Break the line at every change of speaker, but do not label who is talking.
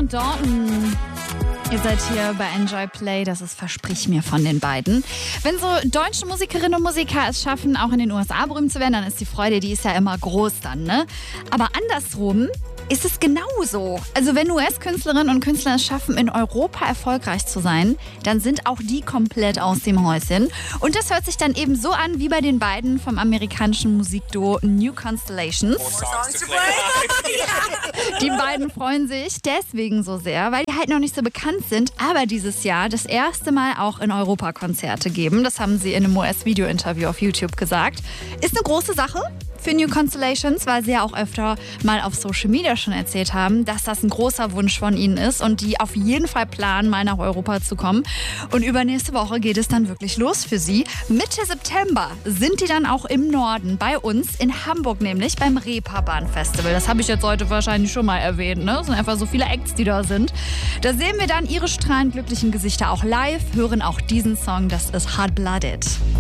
und Dalton. Ihr seid hier bei Enjoy Play, das ist Versprich mir von den beiden. Wenn so deutsche Musikerinnen und Musiker es schaffen, auch in den USA berühmt zu werden, dann ist die Freude, die ist ja immer groß dann, ne? Aber andersrum ist es genauso. Also wenn US-Künstlerinnen und Künstler es schaffen, in Europa erfolgreich zu sein, dann sind auch die komplett aus dem Häuschen. Und das hört sich dann eben so an wie bei den beiden vom amerikanischen Musikduo New Constellations. Die beiden freuen sich deswegen so sehr, weil die halt noch nicht so bekannt sind, aber dieses Jahr das erste Mal auch in Europa Konzerte geben. Das haben sie in einem US-Video-Interview auf YouTube gesagt. Ist eine große Sache für New Constellations, weil sie ja auch öfter mal auf Social Media schon erzählt haben, dass das ein großer Wunsch von ihnen ist und die auf jeden Fall planen, mal nach Europa zu kommen. Und übernächste Woche geht es dann wirklich los für sie. Mitte September sind die dann auch im Norden, bei uns in Hamburg nämlich, beim Reeperbahn Festival. Das habe ich jetzt heute wahrscheinlich schon mal erwähnt, ne? Es sind einfach so viele Acts, die da sind. Da sehen wir dann ihre strahlend glücklichen Gesichter auch live, hören auch diesen Song, das ist Hot Blooded.